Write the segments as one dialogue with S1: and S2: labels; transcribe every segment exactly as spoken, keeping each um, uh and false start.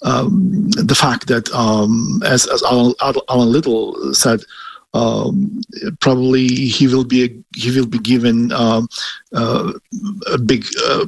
S1: um, the fact that, um, as, as Alan, Alan Little said, um, probably he will be he will be given um, uh, a big uh,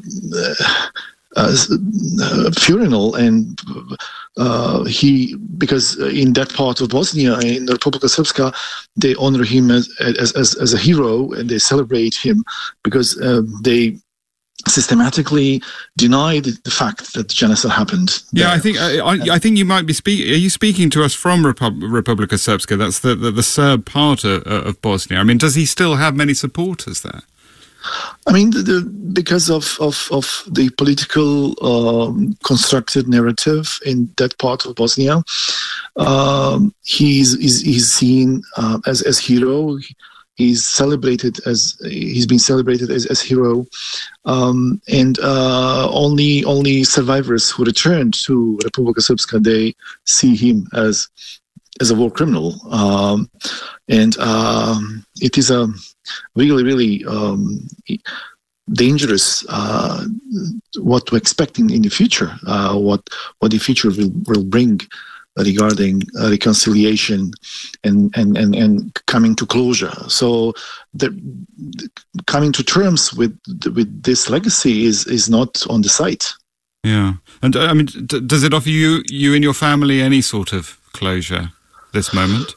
S1: uh, funeral, and uh, he because in that part of Bosnia, in Republika Srpska, they honor him as as as, as a hero, and they celebrate him because uh, they systematically denied the fact that genocide happened there.
S2: Yeah, I think I, I think you might be speaking. Are you speaking to us from Repub- Republika Srpska? That's the, the the Serb part of, of Bosnia. I mean, does he still have many supporters there?
S1: I mean, the, the, because of, of, of the political um, constructed narrative in that part of Bosnia, um, he's, he's he's seen uh, as as hero. He's celebrated as he's been celebrated as as hero, um, and uh, only only survivors who returned to Republika Srpska, they see him as as a war criminal, um, and um, it is a really really um, dangerous uh, what to expect in, in the future. Uh, what what the future will will bring regarding uh, reconciliation and, and, and, and coming to closure. So the, the coming to terms with with this legacy is, is not on the site.
S2: Yeah. And uh, I mean, d- does it offer you, you and your family any sort of closure, this moment?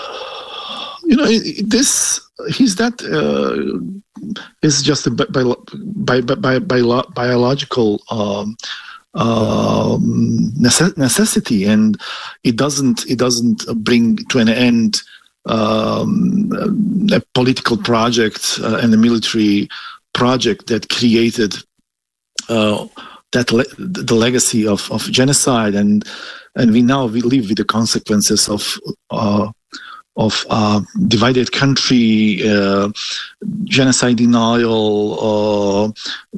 S1: You know, this, he's that, uh, is just a bi- bi- bi- bi- bi- biological um, Um, necess- necessity, and it doesn't it doesn't bring to an end um, a political project uh, and a military project that created uh, that le- the legacy of, of genocide, and and we now we live with the consequences of uh, of uh, divided country, uh, genocide denial. Uh,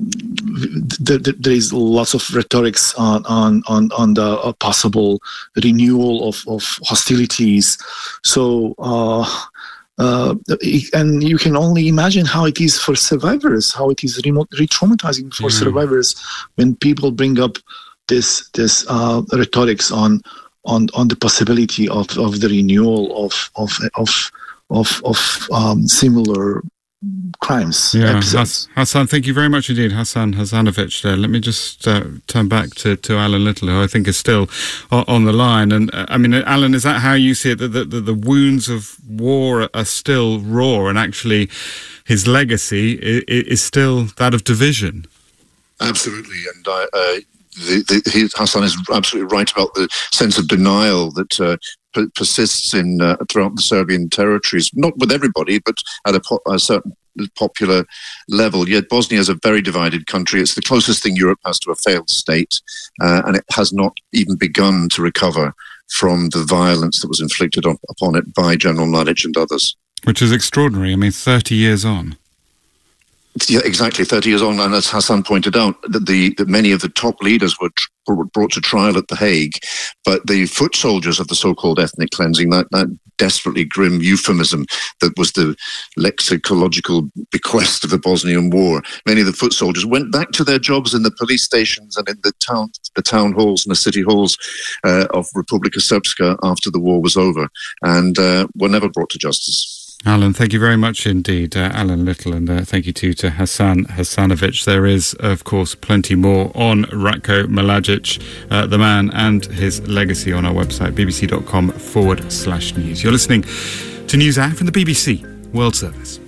S1: th- th- there is lots of rhetorics on on on, on the uh, possible renewal of, of hostilities. So, uh, uh, and you can only imagine how it is for survivors, how it is re- re-traumatizing for mm. survivors when people bring up this this uh, rhetorics on. On, on the possibility of, of the renewal of of of of, of um, similar crimes.
S2: Yeah,
S1: episodes.
S2: Hassan, thank you very much indeed, Hassan Hassanovic. There, let me just uh, turn back to, to Alan Little, who I think is still on, on the line. And uh, I mean, Alan, is that how you see it? That the, the, the wounds of war are still raw, and actually, his legacy is, is still that of division.
S3: Absolutely, and I. Uh, The, the, he, Hassan is absolutely right about the sense of denial that uh, p- persists in uh, throughout the Serbian territories. Not with everybody, but at a, po- a certain popular level. Yet Bosnia is a very divided country. It's the closest thing Europe has to a failed state, uh, and it has not even begun to recover from the violence that was inflicted on, upon it by General Mladic and others.
S2: Which is extraordinary. I mean, thirty years on.
S3: Yeah, exactly. Thirty years on, and as Hassan pointed out, that the that many of the top leaders were tr- brought to trial at The Hague, but the foot soldiers of the so-called ethnic cleansing, that that desperately grim euphemism that was the lexicological bequest of the Bosnian War, many of the foot soldiers went back to their jobs in the police stations and in the town, the town halls and the city halls uh, of Republika Srpska after the war was over, and uh, were never brought to justice.
S2: Alan, thank you very much indeed, uh, Alan Little, and uh, thank you too to Hassan Hassanovic. There is, of course, plenty more on Ratko Mladic, uh, the man and his legacy on our website, bbc.com forward slash news. You're listening to News Hour from the B B C World Service.